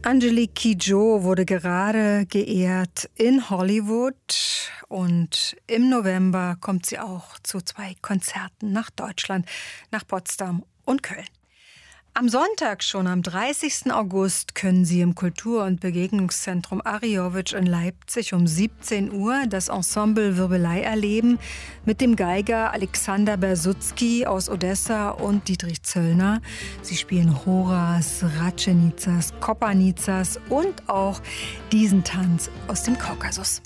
Angelique Kidjo wurde gerade geehrt in Hollywood und im November kommt sie auch zu 2 Konzerten nach Deutschland, nach Potsdam und Köln. Am Sonntag, schon am 30. August, können Sie im Kultur- und Begegnungszentrum Arijovic in Leipzig um 17 Uhr das Ensemble Wirbelei erleben mit dem Geiger Alexander Bersutzky aus Odessa und Dietrich Zöllner. Sie spielen Horas, Ratschenizas, Kopanizas und auch diesen Tanz aus dem Kaukasus.